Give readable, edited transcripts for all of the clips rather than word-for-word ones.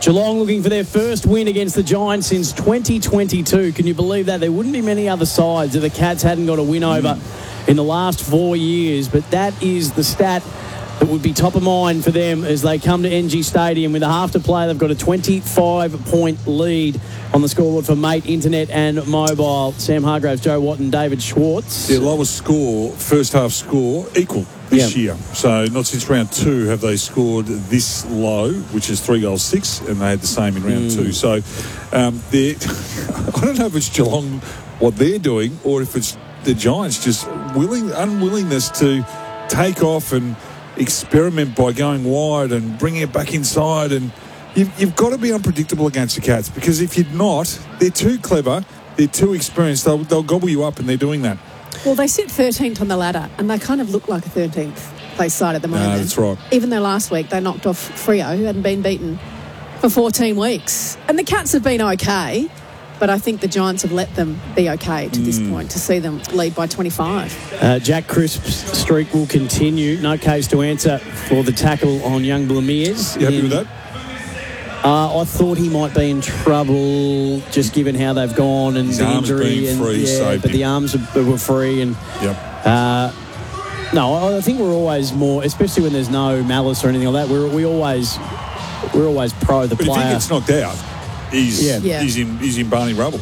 Geelong looking for their first win against the Giants since 2022. Can you believe that? There wouldn't be many other sides that the Cats hadn't got a win over in the last 4 years. But that is the stat that would be top of mind for them as they come to NG Stadium. With a half to play, they've got a 25-point lead on the scoreboard for Mate Internet and Mobile. Sam Hargraves, Joe Watt and David Schwartz. Their lowest score, first half score, equal this year. So not since round 2 have they scored this low, which is 3 goals 6, and they had the same in round 2. So I don't know if it's Geelong what they're doing or if it's the Giants just unwillingness to take off and experiment by going wide and bringing it back inside. And you've got to be unpredictable against the Cats, because if you're not, they're too clever, they're too experienced, they'll gobble you up, and they're doing that. Well, they sit 13th on the ladder, and they kind of look like a 13th place side at the moment. That's right. Even though last week they knocked off Freo, who hadn't been beaten for 14 weeks. And the Cats have been okay, but I think the Giants have let them be okay to this point, to see them lead by 25. Jack Crisp's streak will continue. No case to answer for the tackle on young Blamiers. You happy with that? I thought he might be in trouble, just given how they've gone and his the arms injury. being free, but the arms were free. And no, I think we're always more, especially when there's no malice or anything like that. We're always pro the but player. If he gets knocked out, he's in Barney rubble.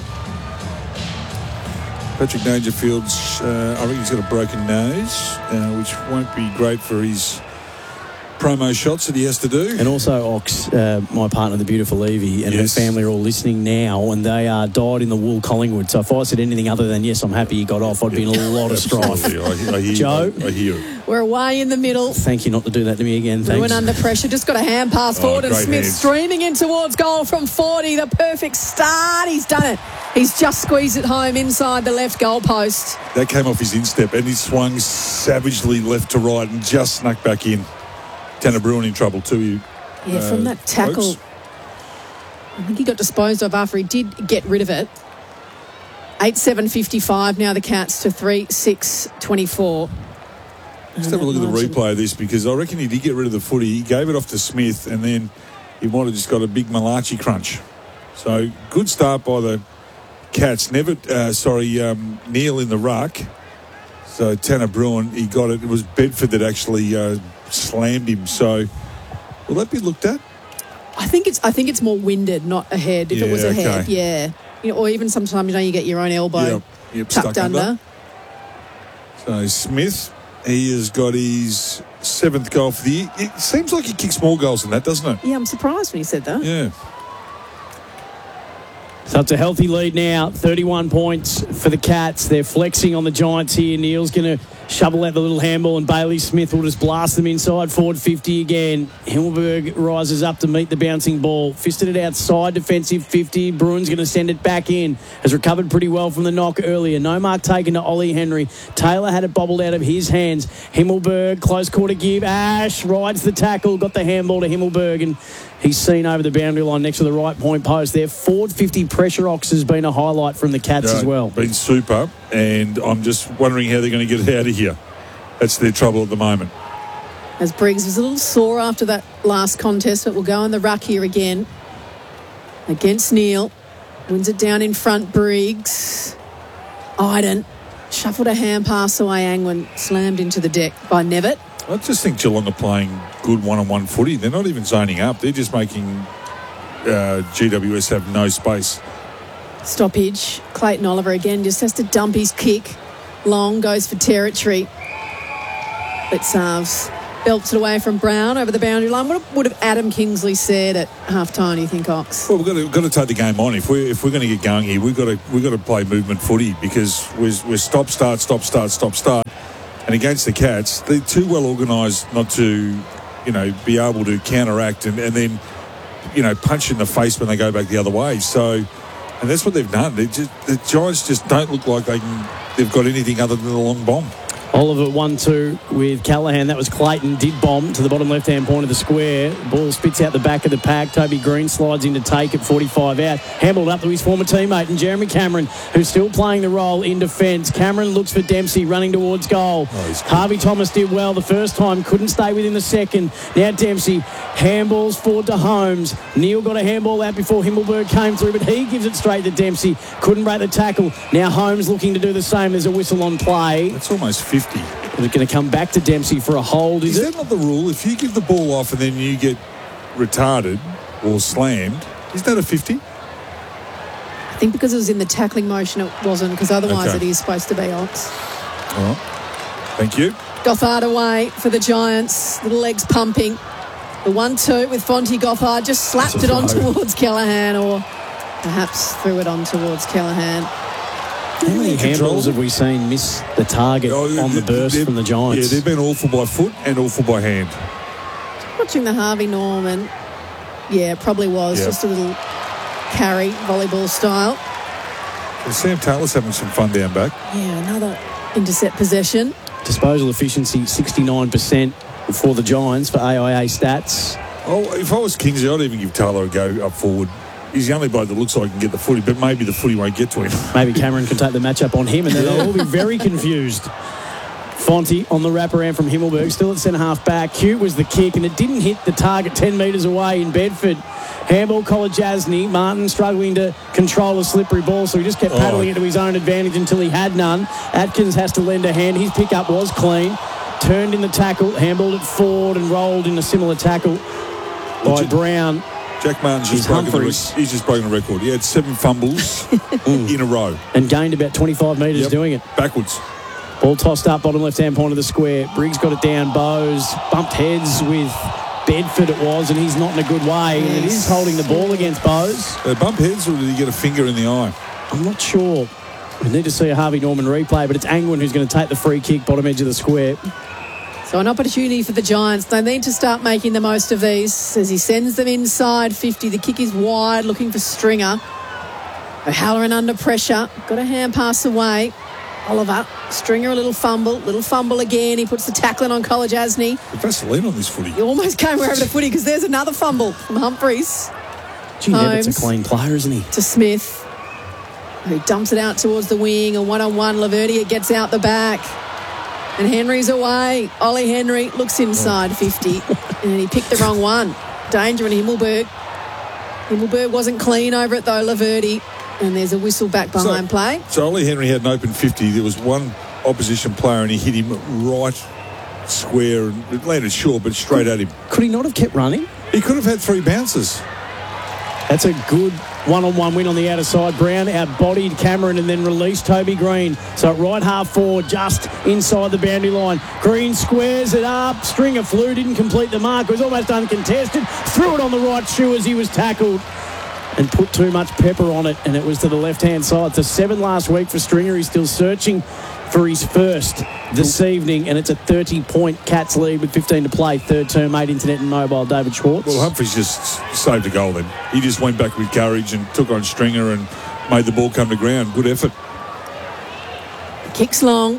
Patrick Dangerfield's, I reckon he's got a broken nose, which won't be great for his promo shots that he has to do. And also Ox, my partner, the beautiful Evie, and her family are all listening now, and they are dyed in the wool Collingwood. So if I said anything other than, yes, I'm happy he got off, I'd be in a lot of strife. I hear Joe? I hear it. We're away in the middle. Thank you not to do that to me again. Thanks. Bruin under pressure. Just got a hand pass forward, and Smith streaming in towards goal from 40. The perfect start. He's done it. He's just squeezed it home inside the left goal post. That came off his instep, and he swung savagely left to right and just snuck back in. Tanner Bruin in trouble too. From that tackle. Folks. I think he got disposed of after he did get rid of it. 8-7-55 now the Cats to 3-6-24. Let's have a look at the replay of this, because I reckon he did get rid of the footy. He gave it off to Smith, and then he might have just got a big Malachi crunch. So good start by the Cats. Neil in the ruck. So Tanner Bruin, he got it. It was Bedford that actually slammed him. So will that be looked at? I think it's more winded, not a head. If it was a head, or even sometimes you get your own elbow tucked under. So Smith, he has got his 7th goal for the year. It seems like he kicks more goals than that, doesn't it? Yeah, I'm surprised when you said that. Yeah. So it's a healthy lead now, 31 points for the Cats. They're flexing on the Giants here. Neil's going to shovel out the little handball, and Bailey Smith will just blast them inside forward 50 again. Himmelberg rises up to meet the bouncing ball. Fisted it outside, defensive 50. Bruin's going to send it back in. Has recovered pretty well from the knock earlier. No mark taken to Ollie Henry. Taylor had it bobbled out of his hands. Himmelberg, close quarter give. Ash rides the tackle, got the handball to Himmelberg, and he's seen over the boundary line next to the right point post. Their forward 50 pressure ox has been a highlight from the Cats as well. Been super, and I'm just wondering how they're going to get it out of here. That's their trouble at the moment. As Briggs was a little sore after that last contest, but we'll go in the ruck here again against Neil. Wins it down in front, Briggs. Iden shuffled a hand pass away. Angwin slammed into the deck by Nevitt. I just think Geelong are playing good one-on-one footy. They're not even zoning up. They're just making GWS have no space. Stoppage. Clayton Oliver again just has to dump his kick. Long goes for territory. But Sarves belts it away from Brown over the boundary line. What would have Adam Kingsley said at half-time, do you think, Ox? Well, we've got to take the game on. If we're going to get going here, we've got to play movement footy, because we're stop, start. And against the Cats, they're too well organised not to, be able to counteract and then, punch in the face when they go back the other way. So, and that's what they've done. The Giants just don't look like they've got anything other than the long bomb. Oliver 1-2 with Callaghan. That was Clayton. Did bomb to the bottom left-hand point of the square. Ball spits out the back of the pack. Toby Green slides in to take at 45 out. Handled up to his former teammate and Jeremy Cameron, who's still playing the role in defence. Cameron looks for Dempsey running towards goal. Harvey Thomas did well the first time. Couldn't stay within the second. Now Dempsey handballs forward to Holmes. Neil got a handball out before Himmelberg came through, but he gives it straight to Dempsey. Couldn't break the tackle. Now Holmes looking to do the same. There's a whistle on play. That's almost 50. They're going to come back to Dempsey for a hold, is it? Is that not the rule? If you give the ball off and then you get retarded or slammed, is that a 50? I think because it was in the tackling motion, it wasn't, because otherwise it is supposed to be Ox. All right. Thank you. Gothard away for the Giants. Little legs pumping. The 1-2 with Fonty Gothard just slapped it on towards Callaghan, or perhaps threw it on towards Callaghan. How many handballs have we seen miss the target on the burst from the Giants? Yeah, they've been awful by foot and awful by hand. Watching the Harvey Norman, yeah, it probably was just a little carry, volleyball style. And Sam Taylor's having some fun down back. Yeah, another intercept possession. Disposal efficiency 69% for the Giants for AIA stats. Oh, if I was Kingsley, I'd even give Taylor a go up forward. He's the only bloke that looks like he can get the footy, but maybe the footy won't get to him. Maybe Cameron can take the matchup on him, and then they'll all be very confused. Fonty on the wraparound from Himmelberg, still at centre-half back. Cute was the kick, and it didn't hit the target 10 metres away in Bedford. Handball, Kolajasny. Martin struggling to control a slippery ball, so he just kept paddling it to his own advantage until he had none. Atkins has to lend a hand. His pickup was clean. Turned in the tackle, handballed it forward and rolled in a similar tackle by Brown. Jack Martin's just broken the record. He had 7 fumbles in a row. And gained about 25 metres doing it. Backwards. Ball tossed up, bottom left-hand point of the square. Briggs got it down, Bowes bumped heads with Bedford it was, and he's not in a good way. And it is holding the ball against Bowes. They bump heads, or did he get a finger in the eye? I'm not sure. We need to see a Harvey Norman replay, but it's Angwin who's going to take the free kick, bottom edge of the square. So an opportunity for the Giants. They need to start making the most of these as he sends them inside 50. The kick is wide, looking for Stringer. O'Halloran under pressure. Got a hand pass away. Oliver. Stringer a little fumble again. He puts the tackling on Kolajasny. The Vaseline on this footy. He almost came over the footy because there's another fumble from Humphreys. Gee, Evatt's a clean player, isn't he? To Smith, who dumps it out towards the wing. A one-on-one. Laverdia gets out the back. And Henry's away. Ollie Henry looks inside 50. And he picked the wrong one. Danger in Himmelberg. Himmelberg wasn't clean over it though, Laverty. And there's a whistle back behind play. So Ollie Henry had an open 50. There was one opposition player and he hit him right square and it landed short but straight at him. Could he not have kept running? He could have had 3 bounces. That's a good one-on-one win on the outer side. Brown outbodied Cameron and then released Toby Green. So at right half forward, just inside the boundary line. Green squares it up. Stringer flew, didn't complete the mark. It was almost uncontested. Threw it on the right shoe as he was tackled and put too much pepper on it, and it was to the left-hand side. It's a 7 last week for Stringer. He's still searching for his first this evening, and it's a 30-point Cats lead with 15 to play. Third term, 8 internet and mobile, David Schwartz. Well, Humphreys just saved a goal then. He just went back with courage and took on Stringer and made the ball come to ground. Good effort. Kicks long.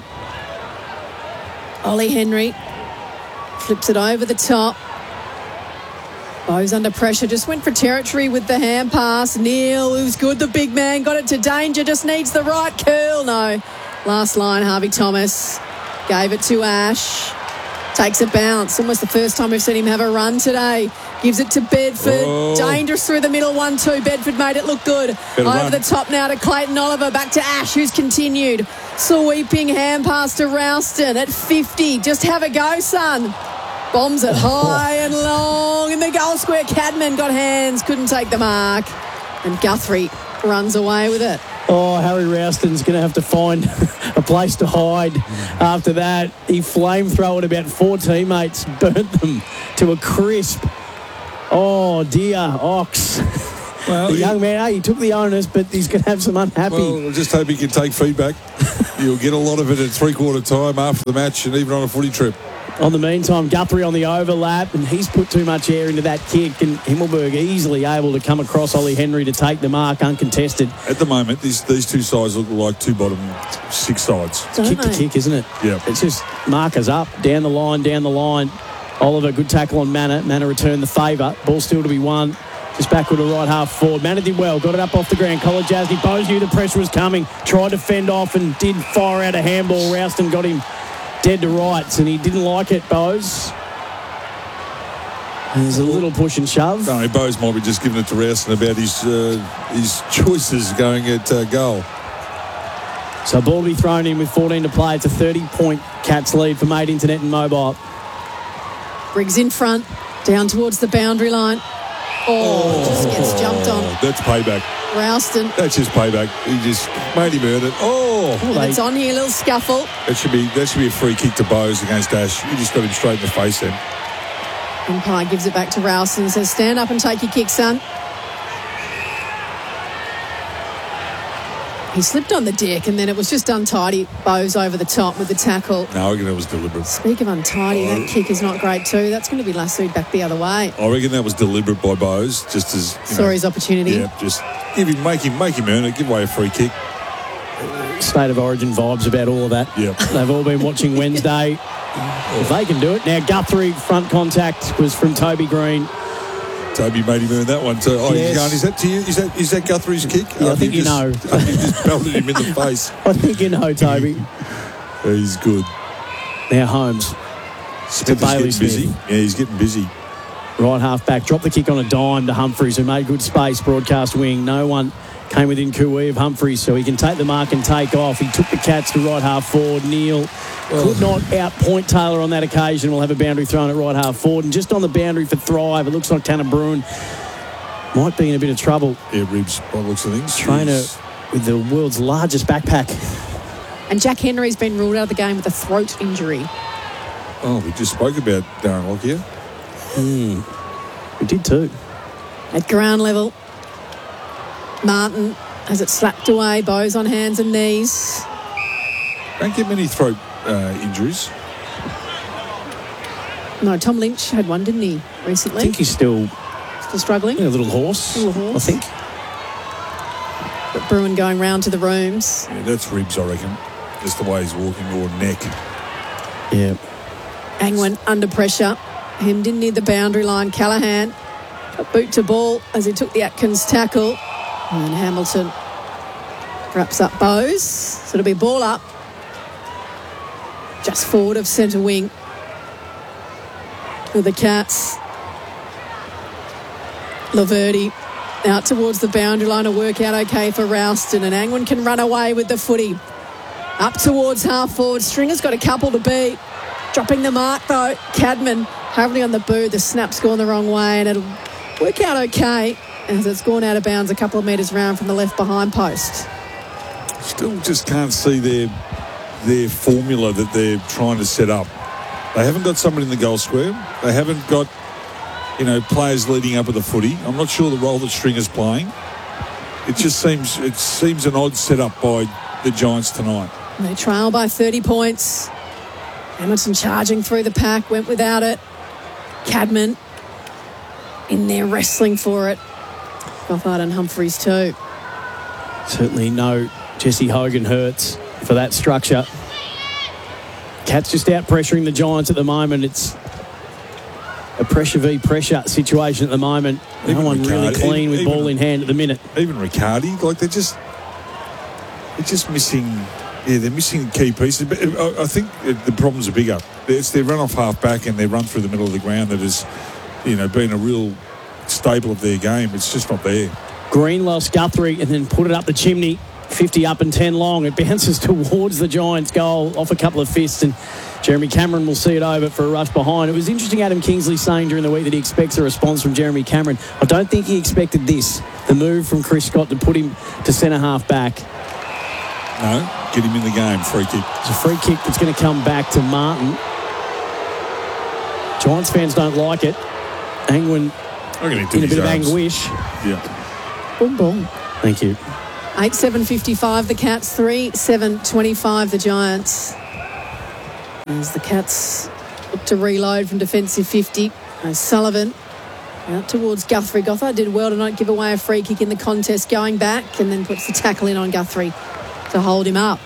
Ollie Henry flips it over the top. Bowes under pressure, just went for territory with the hand pass. Neil, who's good, the big man, got it to Danger, just needs the right curl. No. Last line, Harvey Thomas gave it to Ash. Takes a bounce. Almost the first time we've seen him have a run today. Gives it to Bedford. Dangerous through the middle, 1-2. Bedford made it look good. Over the top now to Clayton Oliver. Back to Ash, who's continued. Sweeping hand pass to Ralston at 50. Just have a go, son. Bombs it high and long in the goal square. Cadman got hands, couldn't take the mark. And Guthrie runs away with it. Oh, Harry Ralston's going to have to find a place to hide after that. He flamethrowered about 4 teammates, burnt them to a crisp. Oh, dear, Ox. Well, the young man, he took the onus, but he's going to have some unhappy. Well, I just hope he can take feedback. You'll get a lot of it at three-quarter time after the match and even on a footy trip. On the meantime, Guthrie on the overlap, and he's put too much air into that kick, and Himmelberg easily able to come across Ollie Henry to take the mark uncontested. At the moment, these two sides look like two bottom six sides. It's kick to kick, isn't it? Yeah. It's just markers up, down the line. Oliver, good tackle on Manor. Manor returned the favour. Ball still to be won. Just backward to right half forward. Manor did well. Got it up off the ground. Collar Jasny. Bowes knew the pressure was coming. Tried to fend off and did fire out a handball. Rouston got him dead to rights, and he didn't like it, Bowes. There's a little push and shove. No, Bowes might be just giving it to Rouston about his choices going at goal. So ball to be thrown in with 14 to play. It's a 30-point Cats lead for Made Internet and Mobile. Briggs in front, down towards the boundary line. Just gets jumped on. That's payback. Rouston. That's just payback. He just made him earn it. And it's on here, a little scuffle. That should be a free kick to Bowes against Dash. He just got him straight in the face then. Umpire gives it back to Rouston and says, stand up and take your kick, son. He slipped on the deck and then it was just untidy. Bowes over the top with the tackle. No, I reckon that was deliberate. Speak of untidy, that kick is not great too. That's going to be lassoed back the other way. I reckon that was deliberate by Bowes, just as saw his opportunity. Yeah, just make him earn it. Give away a free kick. State of Origin vibes about all of that. Yeah, they've all been watching Wednesday. If they can do it now, Guthrie front contact was from Toby Green. Toby made him earn that one too. Oh, yes. He's going, is that to you? Is that Guthrie's kick? Yeah, I think you know. You just belted him in the face. I think you know, Toby. He's good. Now Holmes. Smith is getting busy. Yeah, he's getting busy. Right half back. Dropped the kick on a dime to Humphreys, who made good space. Broadcast wing. No one came within cooee of Humphreys, so he can take the mark and take off. He took the Cats to right half forward. Neil could not outpoint Taylor on that occasion. We'll have a boundary thrown at right half forward. And just on the boundary for Thrive, it looks like Tanner Bruin might be in a bit of trouble. Yeah, ribs by the looks of things. Trainer with the world's largest backpack. And Jack Henry's been ruled out of the game with a throat injury. Oh, we just spoke about Darren Lockyer. We did too. At ground level, Martin has it slapped away. Bowes on hands and knees. Don't get many throat injuries. No, Tom Lynch had one, didn't he, recently? I think he's still struggling. A little horse, I think. But Bruin going round to the rooms. Yeah, that's ribs, I reckon. Just the way he's walking, or neck. Yeah. Angwin under pressure. Him didn't need the boundary line. Callaghan a boot to ball as he took the Atkins tackle. And Hamilton wraps up Bowes. So it'll be ball up. Just forward of centre wing. With the Cats. Laverty out towards the boundary line. A work out okay for Rouston. And Angwin can run away with the footy. Up towards half forward. Stringer's got a couple to beat. Dropping the mark though. Cadman heavily on the boot. The snap's gone the wrong way and it'll work out okay as it's gone out of bounds a couple of metres round from the left behind post. Still just can't see their formula that they're trying to set up. They haven't got somebody in the goal square. They haven't got, players leading up with the footy. I'm not sure the role that Stringer's playing. It seems an odd setup by the Giants tonight. And they trail by 30 points. Hamilton charging through the pack, went without it. Cadman in there wrestling for it. Gothard and Humphreys too. Certainly no Jesse Hogan hurts for that structure. Cats just out pressuring the Giants at the moment. It's a pressure v pressure situation at the moment. No one really clean with ball in hand at the minute. Even Riccardi, they're just missing. Yeah, they're missing key pieces. But I think the problems are bigger. It's their run off half back and their run through the middle of the ground that has, been a real staple of their game. It's just not there. Green lost Guthrie and then put it up the chimney. 50 up and 10 long. It bounces towards the Giants' goal off a couple of fists, and Jeremy Cameron will see it over for a rush behind. It was interesting, Adam Kingsley saying during the week that he expects a response from Jeremy Cameron. I don't think he expected this, the move from Chris Scott to put him to centre half back. No, get him in the game. Free kick. It's a free kick that's going to come back to Martin. Giants fans don't like it. Angwin in a bit of anguish. Yeah. Boom, boom. Thank you. 8-7-55 the Cats, 3-7-25 the Giants. As the Cats look to reload from defensive 50. Sullivan out towards Guthrie. Gothard did well to not give away a free kick in the contest going back, and then puts the tackle in on Guthrie to hold him up.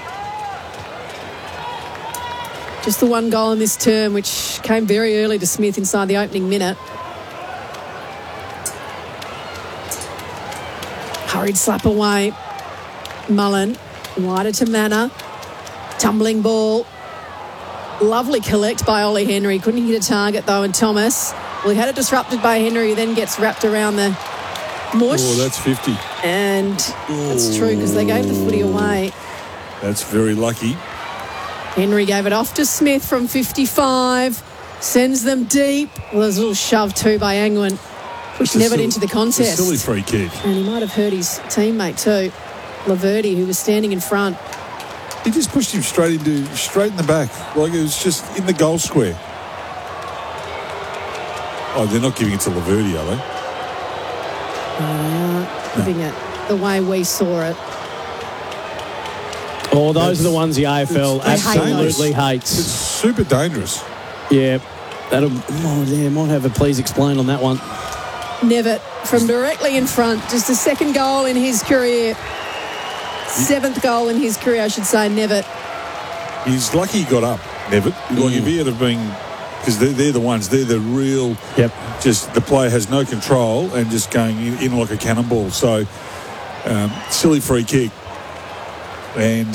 Just the one goal in this term, which came very early to Smith inside the opening minute. Hurried slap away. Mullen. Wider to Manor. Tumbling ball. Lovely collect by Ollie Henry. Couldn't hit a target, though, and Thomas. Well, he had it disrupted by Henry, who then gets wrapped around the mush. Oh, that's 50. And it's true, because they gave the footy away. That's very lucky. Henry gave it off to Smith from 55. Sends them deep. Well, there's a little shove, too, by Angwin. Pushed Nevitt into the contest. A silly free kick. And he might have hurt his teammate, too. Laverty, who was standing in front. He just pushed him straight in the back. Like it was just in the goal square. Oh, they're not giving it to Laverty, are they? Giving it the way we saw it. Oh, those are the ones the AFL absolutely hates. It's super dangerous. Yeah. Might have a please explain on that one. Nevitt from directly in front. Just a second goal in his career. Seventh goal in his career, I should say, Nevitt. He's lucky he got up, Nevitt. Like if he had have been... Because they're the ones, they're the real... Yep. Just the player has no control and just going in like a cannonball. So, silly free kick. And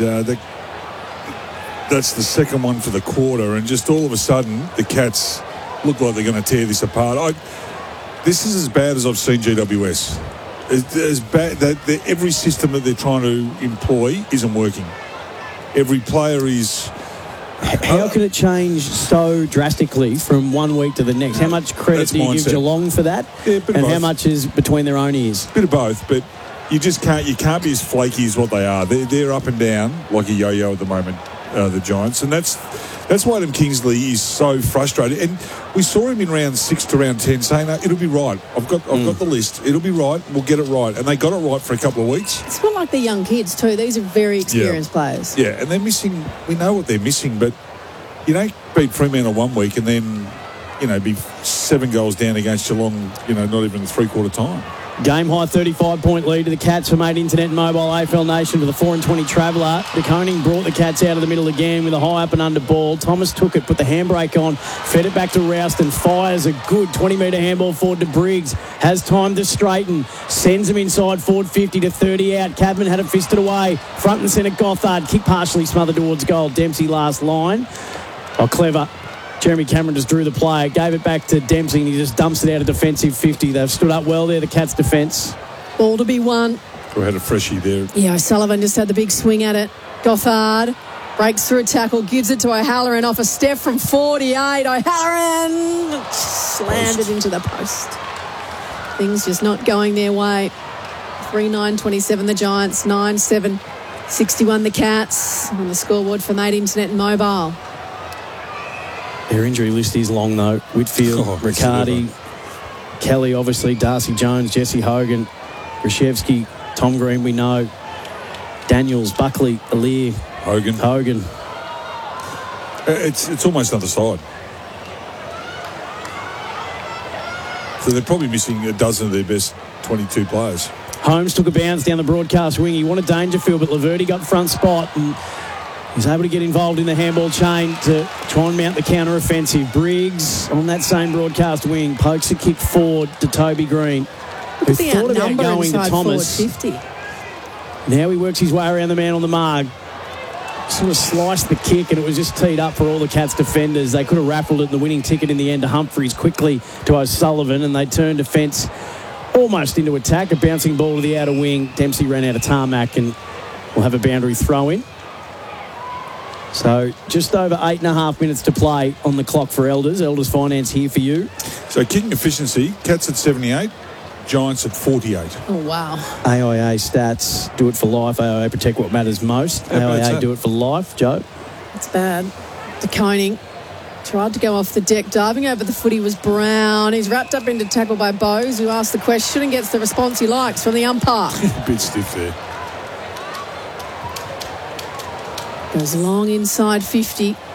that's the second one for the quarter. And just all of a sudden, the Cats look like they're going to tear this apart. This is as bad as I've seen GWS. As bad that every system that they're trying to employ isn't working. Every player is... How can it change so drastically from one week to the next? How much credit do you give Geelong for that? Yeah, a bit and of how both. much is between their own ears? Bit of both, but you can't be as flaky as what they are. They're up and down like a yo-yo at the moment, the Giants, and that's why Adam Kingsley is so frustrated. And we saw him in round 6 to round 10 saying, "It'll be right. I've got the list. It'll be right. We'll get it right." And they got it right for a couple of weeks. It's not like the young kids too. These are very experienced players. Yeah, and they're missing. We know what they're missing, but you don't beat Fremantle one week and then be 7 goals down against Geelong. Not even three-quarter time. Game high 35-point lead to the Cats from 8 Internet and Mobile AFL Nation to the 4-20 Traveller. De Koning brought the Cats out of the middle again with a high up and under ball. Thomas took it, put the handbrake on, fed it back to Roust and fires a good 20-metre handball forward to Briggs. Has time to straighten, sends him inside forward 50 to 30 out. Cadman had it fisted away. Front and centre Gothard. Kick partially smothered towards goal. Dempsey last line. Oh, clever. Jeremy Cameron just drew the play, gave it back to Dempsey, and he just dumps it out of defensive 50. They've stood up well there, the Cats' defence. Ball to be won. We had a freshie there. Yeah, O'Sullivan just had the big swing at it. Gothard breaks through a tackle, gives it to O'Halloran off a step from 48. O'Halloran slammed it into the post. Things just not going their way. 3-9-27 the Giants, 9-7-61 the Cats. On the scoreboard from 8 Internet and Mobile. Their injury list is long, though. Whitfield, Riccardi, Kelly, obviously, Darcy Jones, Jesse Hogan, Grishevsky, Tom Green, we know. Daniels, Buckley, Alir, Hogan. It's almost another side. So they're probably missing a dozen of their best 22 players. Holmes took a bounce down the broadcast wing. He wanted Dangerfield, but Laverty got front spot and he's able to get involved in the handball chain to try and mount the counter-offensive. Briggs on that same broadcast wing pokes a kick forward to Toby Green, who thought about going to Thomas. 50. Now he works his way around the man on the mark. Sort of sliced the kick and it was just teed up for all the Cats defenders. They could have raffled it in the winning ticket in the end to Humphreys, quickly to O'Sullivan, and they turned defence almost into attack. A bouncing ball to the outer wing. Dempsey ran out of tarmac and will have a boundary throw in. So just over 8.5 minutes to play on the clock for Elders. Elders Finance here for you. So kicking efficiency, Cats at 78, Giants at 48. Oh, wow. AIA stats, do it for life. AIA protect what matters most. AIA do it for life. Joe? It's bad. De Koning Tried to go off the deck. Diving over the footy was Brown. He's wrapped up into tackle by Bowes, who asks the question and gets the response he likes from the umpire. A bit stiff there. Goes long inside 50.